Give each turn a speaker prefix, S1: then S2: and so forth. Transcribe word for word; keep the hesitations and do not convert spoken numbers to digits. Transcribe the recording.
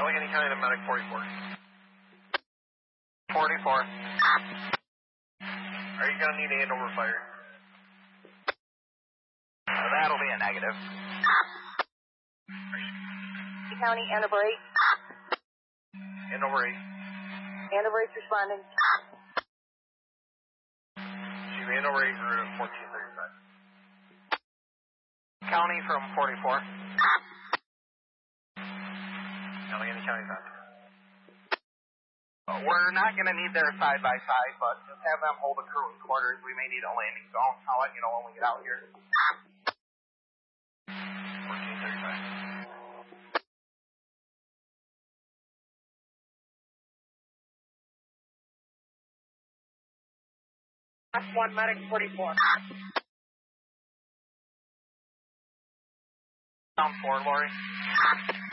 S1: Allegheny County to medic forty-four. forty-four. Are you going to need Andover fire?
S2: Uh, that'll be a negative.
S3: County, Andover eight.
S1: Andover eight.
S3: Andover eight responding.
S1: Chief, Andover eight, route fourteen thirty-five.
S2: County from forty-four.
S1: Allegheny County back.
S2: Uh, we're not going to need their side-by-side, but just have them hold the crew in quarters. We may need a landing zone. I'll let you know when we get out here.
S1: fourteen thirty-five.
S3: Class one, medic forty-four.
S2: Down four, Lori.